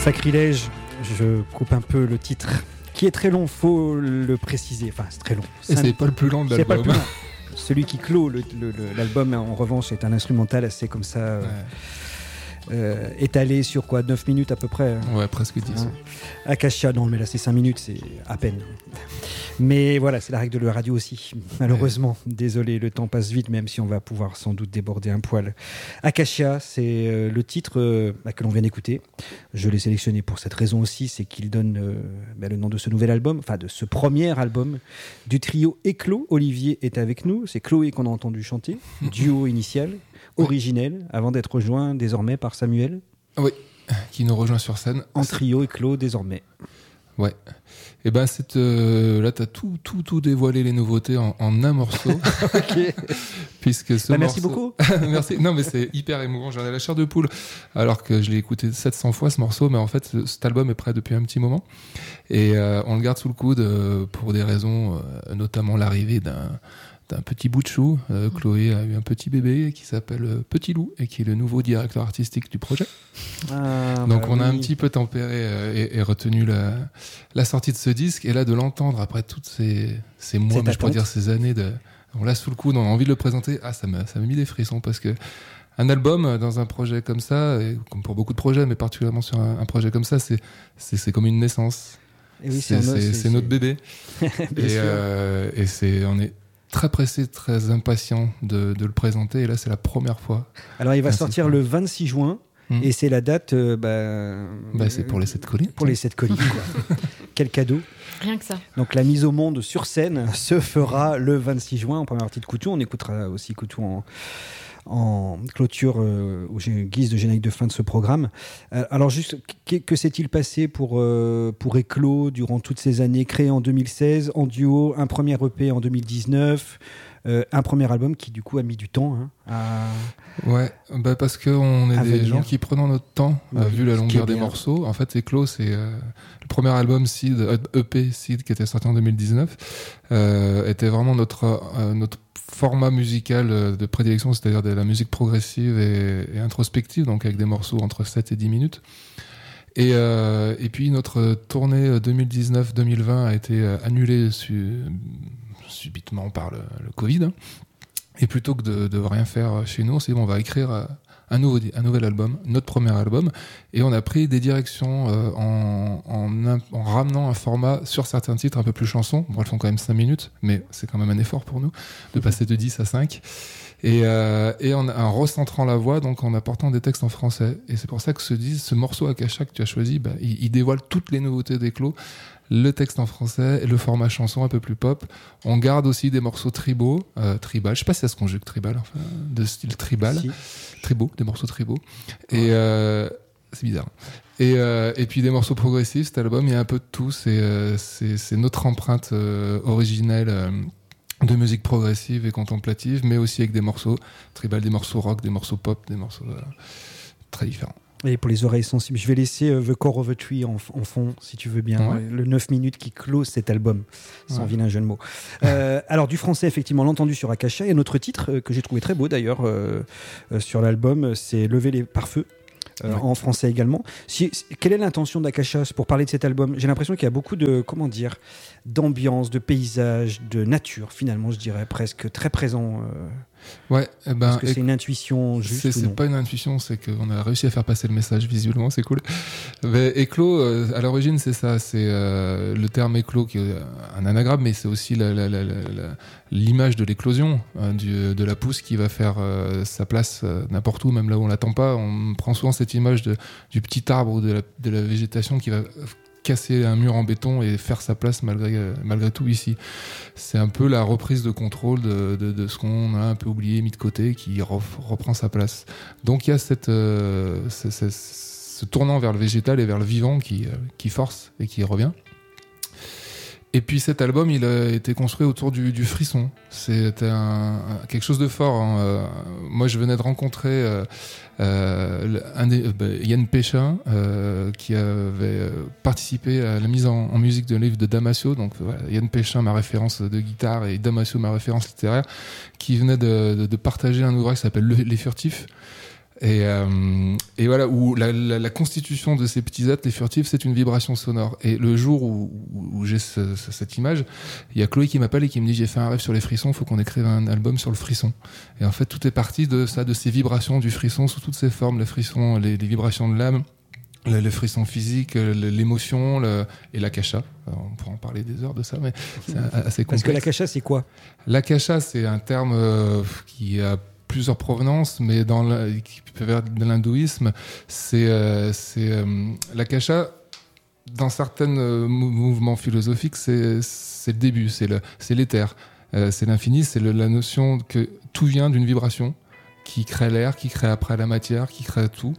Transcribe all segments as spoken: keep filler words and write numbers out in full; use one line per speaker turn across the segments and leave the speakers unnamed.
Sacrilège, je coupe un peu le titre, qui est très long, faut le préciser. Enfin, c'est très long.
Et c'est pas le plus long de l'album.
C'est pas le plus long. Celui qui clôt le, le, le, l'album, en revanche, est un instrumental assez comme ça, euh, ouais. euh, étalé sur quoi, neuf minutes à peu près.
Ouais, presque dix.
Hein. Akasha, non, mais là c'est cinq minutes, c'est à peine. Mais voilà, c'est la règle de la radio aussi, malheureusement. Ouais. Désolé, le temps passe vite, même si on va pouvoir sans doute déborder un poil. Akasha, c'est euh, le titre euh, bah, que l'on vient d'écouter. Je l'ai sélectionné pour cette raison aussi, c'est qu'il donne euh, bah, le nom de ce nouvel album, enfin de ce premier album du trio Éclos. Olivier est avec nous, c'est Chloé qu'on a entendu chanter, duo initial, originel, avant d'être rejoint désormais par Samuel.
Oui, qui nous rejoint sur scène.
En trio Éclos désormais.
Ouais. Et ben cette euh, là t'as tout tout tout dévoilé les nouveautés en, en un morceau.
Ok.
Puisque ce
bah, merci
morceau...
beaucoup.
Merci. Non mais c'est hyper émouvant. J'en ai la chair de poule. Alors que je l'ai écouté sept cents fois ce morceau, mais en fait cet album est prêt depuis un petit moment et euh, on le garde sous le coude euh, pour des raisons, euh, notamment l'arrivée d'un d'un petit bout de chou. Euh, Chloé a eu un petit bébé qui s'appelle euh, Petit Loup et qui est le nouveau directeur artistique du projet.
Ah,
Donc
bah
on
oui.
a un petit peu tempéré euh, et, et retenu la, la sortie de ce disque, et là de l'entendre après toutes ces, ces mois, mais je pourrais dire ces années, de, on l'a sous le coude, on a envie de le présenter. Ah, ça m'a, ça m'a mis des frissons parce que un album dans un projet comme ça, et comme pour beaucoup de projets, mais particulièrement sur un, un projet comme ça, c'est, c'est, c'est comme une naissance.
Et oui,
c'est,
c'est,
c'est, c'est, c'est notre bébé.
Bien
et,
sûr.
Euh, et c'est, on est très pressé, très impatient de, de le présenter, et là c'est la première fois.
Alors il va
Ainsi
sortir
quoi.
le vingt-six juin. Mmh. Et c'est la date, euh, bah,
bah c'est pour les sept collines.
Pour les sept collines, quoi. Quel cadeau.
Rien que ça.
Donc la mise au monde sur scène se fera le vingt-six juin en première partie de Coutou. On écoutera aussi Coutou en, en clôture, euh, au guise de générique de fin de ce programme. Euh, alors juste, que, que s'est-il passé pour, euh, pour Éclos durant toutes ces années, créé en deux mille seize, en duo, un premier E P en deux mille dix-neuf, euh, un premier album qui du coup a mis du temps hein, à...
Ouais, bah parce qu'on est
à
des
venir.
gens qui prenons notre temps,
oui,
euh, vu la longueur des
bien.
morceaux. En fait, Éclos, c'est euh, le premier album Seed, euh, E P Seed qui était sorti en deux mille dix-neuf, euh, était vraiment notre euh, notre format musical euh, de prédilection, c'est-à-dire de la musique progressive et, et introspective, donc avec des morceaux entre sept et dix minutes. Et, euh, et puis notre tournée deux mille dix-neuf deux mille vingt a été euh, annulée su, subitement par le, le Covid. Et plutôt que de, de rien faire chez nous, on s'est dit bon, on va écrire un, nouveau, un nouvel album, notre premier album. Et on a pris des directions euh, en, en, en ramenant un format sur certains titres un peu plus chansons. Bon, elles font quand même cinq minutes, mais c'est quand même un effort pour nous de passer de dix à cinq. Et, euh, et en, en recentrant la voix, donc en apportant des textes en français. Et c'est pour ça que ce, ce morceau Akasha que tu as choisi, bah, il, il dévoile toutes les nouveautés d'Éclos. Le texte en français, le format chanson un peu plus pop. On garde aussi des morceaux tribaux, euh, tribal. Je sais pas si ça se conjugue tribal, enfin, de style tribal.
Si.
Tribaux, des morceaux tribaux. Et euh, c'est bizarre. Et, euh, et puis des morceaux progressifs. Cet album, il y a un peu de tout. C'est, euh, c'est, c'est notre empreinte euh, originelle euh, de musique progressive et contemplative, mais aussi avec des morceaux tribal, des morceaux rock, des morceaux pop, des morceaux euh, très différents.
Et pour les oreilles sensibles, je vais laisser euh, The Core of a Tree en, en fond, si tu veux bien.
Ouais.
Le neuf minutes qui close cet album, sans
ouais.
vilain jeu de mots. Euh, alors, du français, effectivement, l'entendu sur Akasha. Et un autre titre euh, que j'ai trouvé très beau, d'ailleurs, euh, euh, sur l'album, c'est Lever les pare-feux. Euh, ouais. En français également. Si, quelle est l'intention d'Akasha pour parler de cet album ? J'ai l'impression qu'il y a beaucoup de, comment dire, d'ambiance, de paysage, de nature, finalement, je dirais, presque très présent. Euh,
ouais, eh ben,
Est-ce que c'est une intuition juste
c'est,
ou
c'est
non ?
pas une intuition, c'est qu'on a réussi à faire passer le message visuellement, c'est cool. Mais Éclos, euh, à l'origine, c'est ça, c'est euh, le terme éclos qui est un anagramme, mais c'est aussi la, la, la, la, la, l'image de l'éclosion, hein, du, de la pousse qui va faire euh, sa place euh, n'importe où, même là où on l'attend pas. On prend souvent cette image de, du petit arbre ou de la, de la végétation qui va casser un mur en béton et faire sa place malgré, malgré tout ici. C'est un peu la reprise de contrôle de, de, de ce qu'on a un peu oublié, mis de côté, qui re, reprend sa place. Donc il y a cette, euh, ce, ce, ce tournant vers le végétal et vers le vivant qui, qui force et qui revient. Et puis cet album, il a été construit autour du, du frisson. C'était un, un, quelque chose de fort. Hein. Euh, moi, je venais de rencontrer euh, euh, un des, euh, bah, Yann Péchin, euh, qui avait participé à la mise en, en musique d'un livre de Damasio. Donc voilà, Yann Péchin, ma référence de guitare, et Damasio, ma référence littéraire, qui venait de, de, de partager un ouvrage qui s'appelle Le, Les Furtifs. Et, euh, et voilà, où la, la, la constitution de ces petits êtres, les furtifs, c'est une vibration sonore. Et le jour où, où, où j'ai ce, ce, cette image, il y a Chloé qui m'appelle et qui me dit j'ai fait un rêve sur les frissons, il faut qu'on écrive un album sur le frisson. Et en fait, tout est parti de ça, de ces vibrations du frisson sous toutes ses formes, les frissons, les, les vibrations de l'âme, le, le frisson physique, l'émotion le, et l'akasha. Alors, on pourra en parler des heures de ça, mais c'est assez complexe.
Parce que l'akasha, c'est quoi ?
L'akasha, c'est un terme euh, qui a plusieurs provenances, mais dans la, qui peut venir de l'hindouisme, c'est, euh, c'est euh, l'akasha. Dans certains euh, mouvements philosophiques, c'est, c'est le début, c'est, le, c'est l'éther, euh, c'est l'infini, c'est le, la notion que tout vient d'une vibration qui crée l'air, qui crée après la matière, qui crée tout.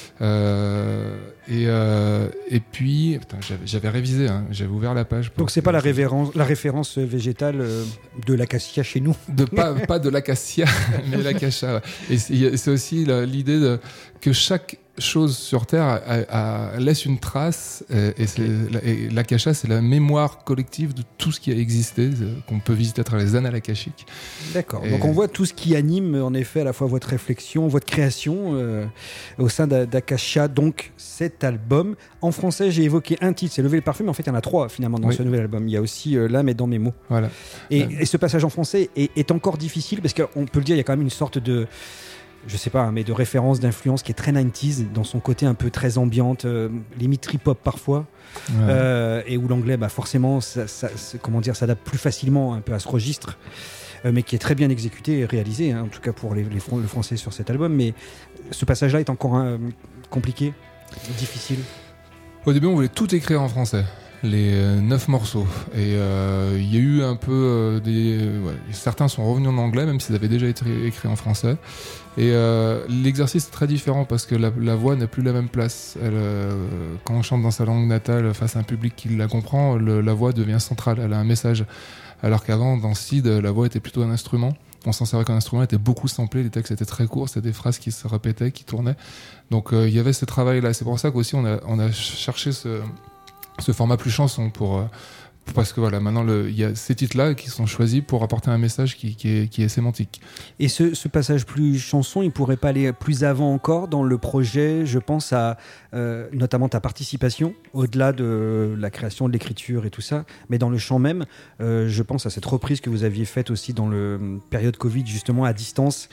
Euh, et, euh, et puis, putain, j'avais, j'avais révisé, hein, j'avais ouvert la page.
Donc c'est pas la, révérence, la référence végétale euh, de l'acacia chez nous.
De pas, pas de l'acacia, mais l'akasha. Et c'est, c'est aussi la, l'idée de, que chaque chose sur Terre a, a, a, laisse une trace, et, et, c'est, et l'akasha, c'est la mémoire collective de tout ce qui a existé, qu'on peut visiter à travers les annales akashiques.
D'accord.
Et...
Donc on voit tout ce qui anime, en effet, à la fois votre réflexion, votre création euh, au sein d'Akasha. Donc cet album, en français, j'ai évoqué un titre, c'est Lever le parfum, mais en fait, il y en a trois finalement dans oui. ce nouvel album. Il y a aussi euh, L'âme est dans mes mots.
Voilà.
Et,
euh...
et ce passage en français est, est encore difficile parce qu'on peut le dire, il y a quand même une sorte de je sais pas, mais de référence, d'influence qui est très nineties dans son côté un peu très ambiante, euh, limite trip-hop parfois, ouais. euh, et où l'anglais, bah forcément, ça, ça, comment dire, s'adapte plus facilement un peu à ce registre, euh, mais qui est très bien exécuté et réalisé, hein, en tout cas pour les, les, le français sur cet album. Mais ce passage-là est encore euh, compliqué, difficile.
Au début, on voulait tout écrire en français. Les euh, neuf morceaux, et il euh, y a eu un peu euh, des euh, ouais, certains sont revenus en anglais même s'ils avaient déjà été écrits en français, et euh, l'exercice est très différent parce que la, la voix n'a plus la même place. Elle, euh, quand on chante dans sa langue natale face à un public qui la comprend, le, la voix devient centrale, elle a un message, alors qu'avant dans Seed la voix était plutôt un instrument. On s'en servait comme instrument, était beaucoup samplé, les textes étaient très courts, c'était des phrases qui se répétaient, qui tournaient, donc il euh, y avait ce travail là. C'est pour ça qu'aussi on a, on a cherché ce ce format plus chanson pour, pour parce que voilà, maintenant il y a ces titres là qui sont choisis pour apporter un message qui, qui, est, qui est sémantique.
Et ce, ce passage plus chanson, il pourrait pas aller plus avant encore dans le projet? Je pense à euh, notamment ta participation au-delà de la création, de l'écriture et tout ça, mais dans le chant même, euh, je pense à cette reprise que vous aviez faite aussi dans le période Covid, justement à distance,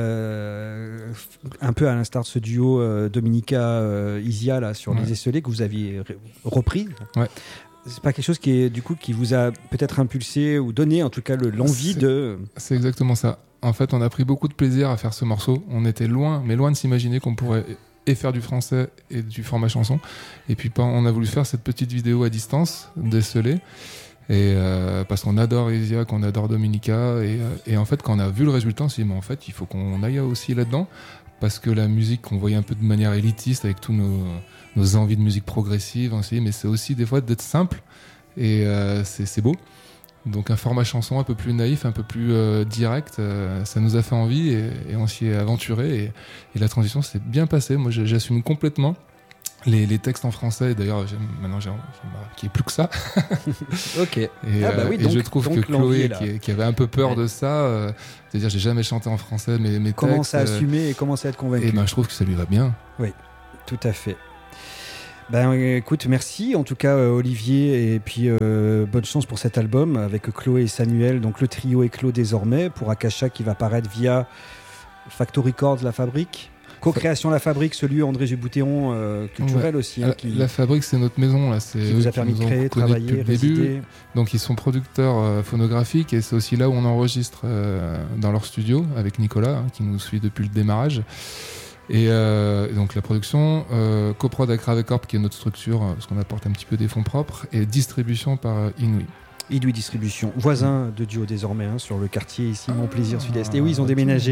euh, un peu à l'instar de ce duo euh, Dominica euh, Isia là sur ouais. Les Esselés que vous aviez repris.
Ouais.
C'est pas quelque chose qui est du coup qui vous a peut-être impulsé ou donné en tout cas le, l'envie
c'est,
de.
C'est exactement ça. En fait, on a pris beaucoup de plaisir à faire ce morceau. On était loin, mais loin de s'imaginer qu'on pourrait et faire du français et du format chanson. Et puis on a voulu faire cette petite vidéo à distance d'Esselés. Et euh, parce qu'on adore Isia, qu'on adore Dominica, et, et en fait quand on a vu le résultat, on s'est dit mais en fait il faut qu'on aille aussi là-dedans, parce que la musique qu'on voyait un peu de manière élitiste avec tous nos nos envies de musique progressive, on s'est dit mais c'est aussi des fois d'être simple, et euh, c'est, c'est beau. Donc un format chanson un peu plus naïf, un peu plus euh, direct, euh, ça nous a fait envie, et, et on s'y est aventuré, et, et la transition s'est bien passée. Moi j'assume complètement les, les textes en français, et d'ailleurs j'ai, maintenant j'ai qui est plus que ça.
Ok.
Et,
ah bah oui,
euh,
donc,
et je trouve que Chloé qui, qui avait un peu peur ouais. de ça, euh, c'est-à-dire j'ai jamais chanté en français mes, mes
commence
textes.
Commence à assumer et commence à être convaincu.
Et ben je trouve que ça lui va bien.
Oui, tout à fait. Ben écoute, merci en tout cas euh, Olivier, et puis euh, bonne chance pour cet album avec Chloé et Samuel, donc le trio Éclos désormais pour Akasha qui va paraître via Facto Records, La Fabrique. Co-création La Fabrique, celui André Géboutéon, euh, culturel ouais. aussi. Hein,
la,
qui,
la Fabrique, c'est notre maison. Là. C'est
qui vous a permis de créer, travailler, résider.
Donc ils sont producteurs euh, phonographiques, et c'est aussi là où on enregistre euh, dans leur studio avec Nicolas, hein, qui nous suit depuis le démarrage. Et, euh, et donc la production, euh, coprod avec Ravecorp, qui est notre structure, parce qu'on apporte un petit peu des fonds propres, et distribution par euh, Inouï.
Inouï Distribution, voisin de Duo désormais, hein, sur le quartier ici, Mon Plaisir Sud-Est. Et oui, ils ont déménagé.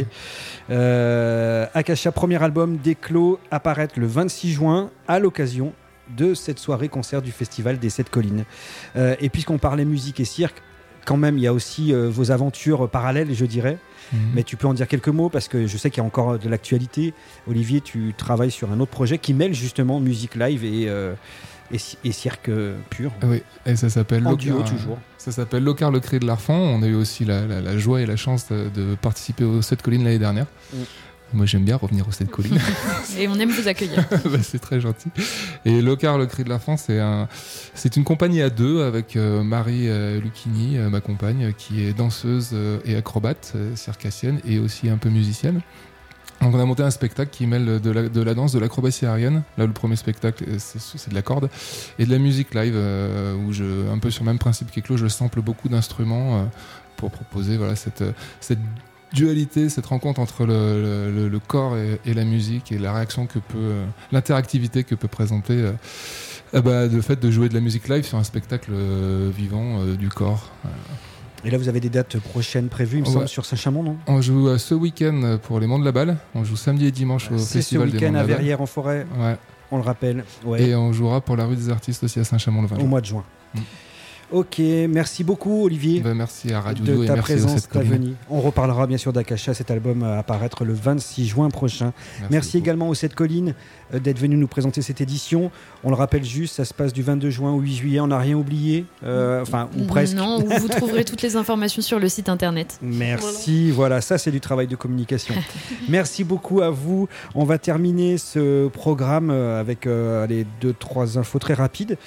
Euh, Akasha, premier album d'Éclos, apparaître le vingt-six juin à l'occasion de cette soirée concert du Festival des Sept Collines. Euh, et puisqu'on parlait musique et cirque, quand même, il y a aussi euh, vos aventures parallèles, je dirais. Mmh. Mais tu peux en dire quelques mots, parce que je sais qu'il y a encore de l'actualité. Olivier, tu travailles sur un autre projet qui mêle justement musique live et, euh, et, et cirque pur.
Oui, et ça s'appelle
en
Locar,
duo toujours.
Ça s'appelle Locar le cri de l'Arfan. On a eu aussi la, la, la joie et la chance de, de participer aux Sept Collines l'année dernière. Mmh. Moi, j'aime bien revenir au Sept Collines.
Et on aime vous accueillir.
Bah, c'est très gentil. Et Locar, le cri de la faim, c'est, un, c'est une compagnie à deux avec euh, Marie euh, Lucchini, euh, ma compagne, qui est danseuse euh, et acrobate, euh, circassienne et aussi un peu musicienne. Donc on a monté un spectacle qui mêle de la, de la danse, de l'acrobatie aérienne. Là, le premier spectacle, c'est, c'est de la corde. Et de la musique live, euh, où je, un peu sur le même principe qu'Eclos, je sample beaucoup d'instruments euh, pour proposer voilà, cette, cette dualité, cette rencontre entre le, le, le corps et, et la musique et la réaction que peut, euh, l'interactivité que peut présenter euh, euh, bah, le fait de jouer de la musique live sur un spectacle euh, vivant euh, du corps. Euh.
Et là, vous avez des dates prochaines prévues, il me
Ouais.
semble, sur Saint-Chamond, non ?
On joue euh, ce week-end pour les Monts de la Balle. On joue samedi et dimanche au
C'est ce
Festival des Monts
week-end
de
à
la Balle.
Verrières-en-Forêt,
Ouais.
on le rappelle, ouais,
Et on jouera pour la rue des Artistes aussi à Saint-Chamond le vingt
au
juin.
mois de juin.
Mm.
Ok, merci beaucoup Olivier.
Ben, merci à Radio
de
deux et
ta
merci à
présence,
cette
ta
colline.
venue. On reparlera bien sûr d'Akasha, cet album à apparaître le vingt-six juin prochain.
Merci,
Merci
beaucoup.
également aux Sept Collines euh, d'être venu nous présenter cette édition. On le rappelle juste, ça se passe du vingt-deux juin au huit juillet, on n'a rien oublié, euh, enfin ou presque.
Non, vous trouverez toutes les informations sur le site internet.
Merci, voilà, ça c'est du travail de communication. Merci beaucoup à vous. On va terminer ce programme euh, avec euh, allez, deux, trois infos très rapides.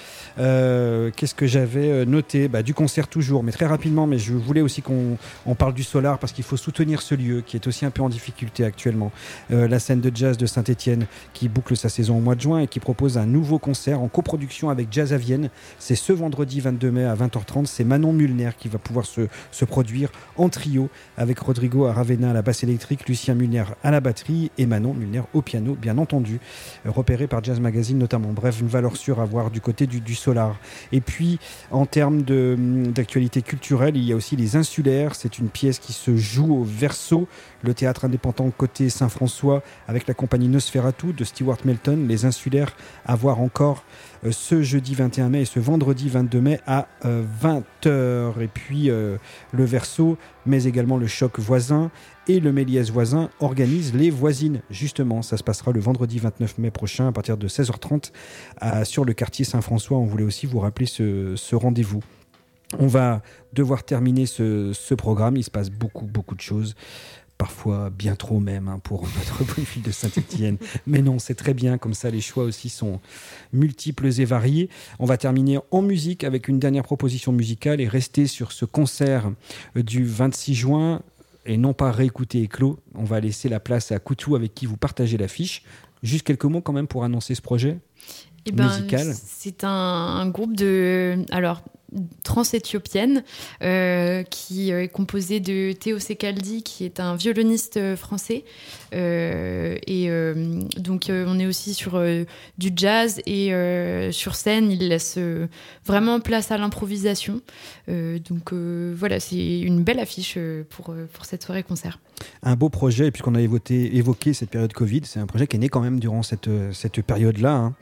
Euh, qu'est-ce que j'avais noté ? Bah, du concert toujours, mais très rapidement, mais je voulais aussi qu'on on parle du Solar parce qu'il faut soutenir ce lieu qui est aussi un peu en difficulté actuellement. Euh, la scène de jazz de Saint-Étienne qui boucle sa saison au mois de juin et qui propose un nouveau concert en coproduction avec Jazz à Vienne. C'est ce vendredi vingt-deux mai à vingt heures trente. C'est Manon Mulner qui va pouvoir se, se produire en trio avec Rodrigo Aravena à la basse électrique, Lucien Mulner à la batterie et Manon Mulner au piano, bien entendu, euh, repéré par Jazz Magazine notamment. Bref, une valeur sûre à voir du côté du, du Solar. Et puis, en termes de, d'actualité culturelle, il y a aussi les Insulaires. C'est une pièce qui se joue au Verso, le théâtre indépendant côté Saint-François, avec la compagnie Nosferatu de Stewart Melton. Les Insulaires à voir encore euh, ce jeudi vingt et un mai et ce vendredi vingt-deux mai à euh, vingt heures. Et puis euh, le Verso, mais également le Choc Voisin et le Méliès Voisin organisent les Voisines. Justement, ça se passera le vendredi vingt-neuf mai prochain à partir de seize heures trente à, sur le quartier Saint-François. On voulait aussi vous rappeler ce, ce rendez-vous. On va devoir terminer ce, ce programme. Il se passe beaucoup, beaucoup de choses. Parfois bien trop même hein, pour notre bonne ville de Saint-Étienne. Mais non, c'est très bien, comme ça les choix aussi sont multiples et variés. On va terminer en musique avec une dernière proposition musicale et rester sur ce concert du vingt-six juin et non pas réécouter Eclos. On va laisser la place à Koutou avec qui vous partagez l'affiche. Juste quelques mots quand même pour annoncer ce projet
Eh ben,
musical.
C'est un, un groupe de... Alors, trans-éthiopienne euh, qui est composée de Théo Sekaldi qui est un violoniste français euh, et euh, donc euh, on est aussi sur euh, du jazz et euh, sur scène il laisse euh, vraiment place à l'improvisation euh, donc euh, voilà c'est une belle affiche euh, pour, euh, pour cette soirée concert.
Un beau projet, et puisqu'on a évoqué, évoqué cette période Covid, c'est un projet qui est né quand même durant cette, cette période-là, hein,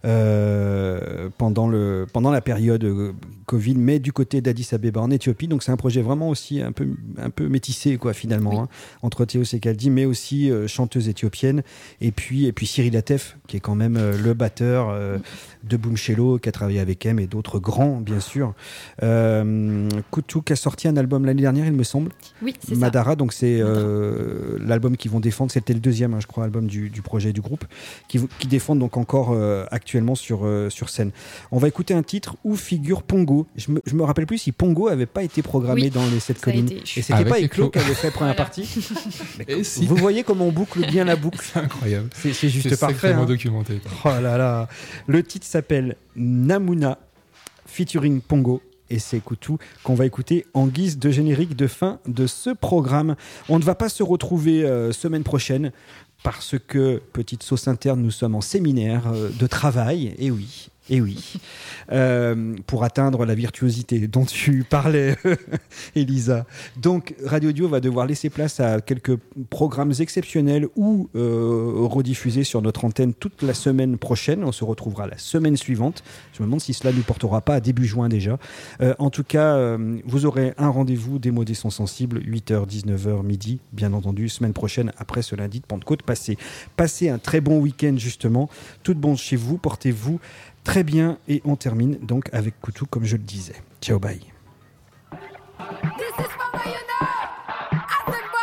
euh, pendant, le, pendant la période Covid, mais du côté d'Addis Abeba en Éthiopie. Donc c'est un projet vraiment aussi un peu, un peu métissé, quoi, finalement, oui. hein, entre Théo Sekaldi, mais aussi euh, chanteuse éthiopienne, et puis, et puis Cyril Atef, qui est quand même euh, le batteur euh, de Boom Shello, qui a travaillé avec M et d'autres grands, bien sûr. Euh, Koutou, qui a sorti un album l'année dernière, il me semble.
Oui, c'est
Madara,
ça.
donc c'est euh, l'album qu'ils vont défendre. C'était le deuxième, hein, je crois, album du, du projet du groupe, qui, qui défendent donc encore euh, actuellement sur, euh, sur scène. On va écouter un titre où figure Pongo. Je me, je me rappelle plus si Pongo avait pas été programmé oui, dans les Sept Collines.
Été...
Et c'était pas Eclos qui avait fait la première voilà. partie.
Et si.
Vous voyez comment on boucle bien la boucle.
C'est incroyable.
C'est, c'est juste
c'est
parfait.
Sacrément
hein.
documenté.
Oh là là. Le titre s'appelle Namuna featuring Pongo. Et c'est Koutou qu'on va écouter en guise de générique de fin de ce programme. On ne va pas se retrouver euh, semaine prochaine parce que, petite sauce interne, nous sommes en séminaire euh, de travail. Et oui, et oui. Euh, pour atteindre la virtuosité dont tu parlais, Elisa. Donc, Radio Audio va devoir laisser place à quelques programmes exceptionnels ou euh, rediffusés sur notre antenne toute la semaine prochaine. On se retrouvera la semaine suivante. Je me demande si cela ne nous portera pas à début juin déjà. Euh, en tout cas, euh, vous aurez un rendez-vous des mots des sons sensibles, huit heures, dix-neuf heures, midi, bien entendu, semaine prochaine, après ce lundi de Pentecôte. Passez, passez un très bon week-end, justement. Tout bon chez vous, portez-vous très bien et on termine donc avec Koutou comme je le disais. Ciao, bye.